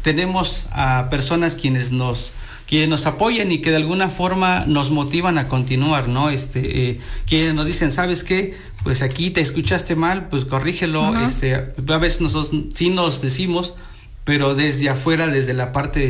tenemos a personas quienes nos apoyan y que de alguna forma nos motivan a continuar, ¿no? Quienes nos dicen, ¿sabes qué? Pues aquí te escuchaste mal, pues corrígelo. A veces nosotros sí nos decimos, pero desde afuera, desde la parte,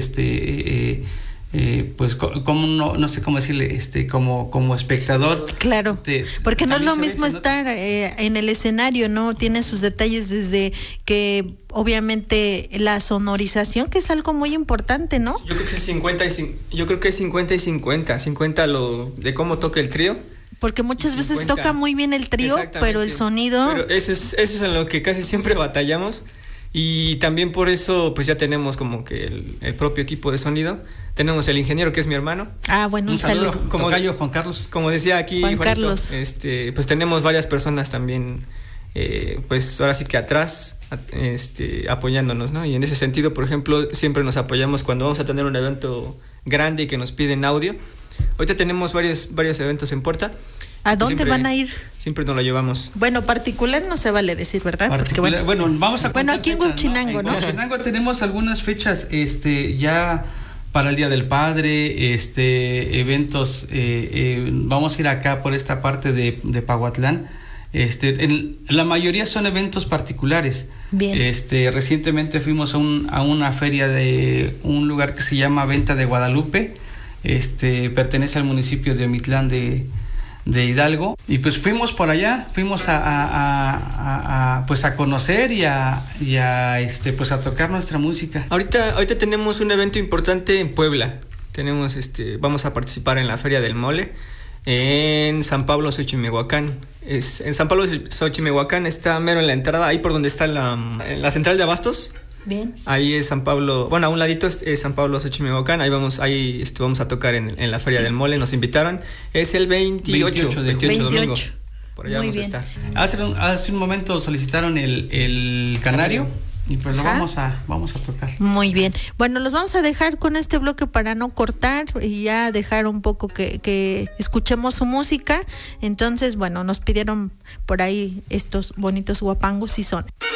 pues como no sé cómo decirle, como espectador. Claro, porque no es lo mismo estar en el escenario, ¿no? Tiene sus detalles desde que obviamente la sonorización, que es algo muy importante, ¿no? Yo creo que es 50 y 50 lo de cómo toca el trío. Porque muchas veces toca muy bien el trío, pero el sonido... Pero eso es en lo que casi siempre batallamos. Y también por eso pues ya tenemos como que el propio equipo de sonido. Tenemos el ingeniero, que es mi hermano. Bueno, un saludo. Como Juan Carlos. Como decía aquí Juan Juanito, Carlos. Pues tenemos varias personas también, pues ahora sí que atrás, apoyándonos, ¿no? Y en ese sentido, por ejemplo, siempre nos apoyamos cuando vamos a tener un evento grande y que nos piden audio. Ahorita tenemos varios eventos en puerta. ¿A dónde van a ir? Siempre nos lo llevamos. Bueno, particular no se vale decir, ¿verdad? Porque, vamos a aquí en Huachinango, ¿no? En Huachinango tenemos algunas fechas, ya para el Día del Padre, eventos, vamos a ir acá por esta parte de Pahuatlán. La mayoría son eventos particulares. Bien. Recientemente fuimos a una feria de un lugar que se llama Venta de Guadalupe. Pertenece al municipio de Omitlán de Hidalgo, y pues fuimos por allá, fuimos pues a conocer y pues a tocar nuestra música. Ahorita tenemos un evento importante en Puebla. Vamos a participar en la Feria del Mole en San Pablo, Xochimehuacán. En San Pablo, Xochimehuacán está mero en la entrada, ahí por donde está la central de abastos. Bien. Ahí es San Pablo, bueno, a un ladito es San Pablo, Xochimehuacán. Ahí vamos a tocar en la Feria del Mole, nos invitaron. Es el 28 domingo. Por allá vamos a estar. Hace un momento solicitaron el canario y pues lo vamos a tocar. Muy bien. Bueno, los vamos a dejar con este bloque para no cortar y ya dejar un poco que escuchemos su música. Entonces, bueno, nos pidieron por ahí estos bonitos guapangos y son.